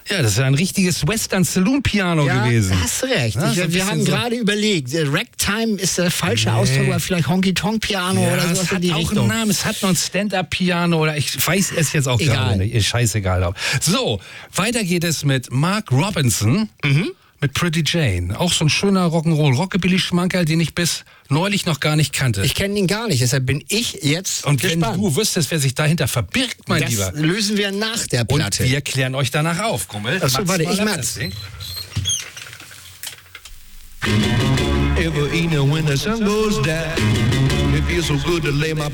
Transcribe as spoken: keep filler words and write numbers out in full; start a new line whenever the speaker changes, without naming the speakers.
Ja, das ist ja ein richtiges Western-Saloon-Piano
Ja,
gewesen.
da hast du recht.
Ja,
ich,
so ein
wir
bisschen
haben
so-
gerade überlegt, äh, Ragtime ist der falsche
Nee.
Ausdruck, aber vielleicht Honky-Tonk-Piano
Ja,
oder sowas
es
in
hat
die
auch
Richtung.
einen Namen, es hat noch ein Stand-Up-Piano oder ich weiß es jetzt auch
Egal.
gerade nicht. Ist scheißegal. So, weiter geht es mit Mark Robinson mit Pretty Jane. Auch so ein schöner Rock'n'Roll, Rockabilly-Schmankerl, den ich bis neulich noch gar nicht kannte.
Ich kenne ihn gar nicht, deshalb bin ich jetzt
Und wenn
gespannt.
du wüsstest, wer sich dahinter verbirgt, mein
das
Lieber.
lösen wir nach der
Und
Platte.
wir klären euch danach auf, Kummel.
Ach so,
Mach's
warte,
mal
ich
ab,
mach's.
das Ding.
Every evening when the sun goes down, it feels so good to lay my